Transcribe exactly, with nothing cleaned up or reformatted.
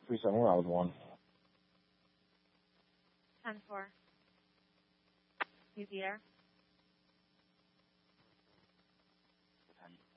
three seven, we're out with one. ten four. You be there?